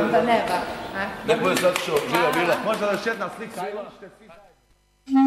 onda neba. Neko je sad što živa bila. Možda još jedna slika.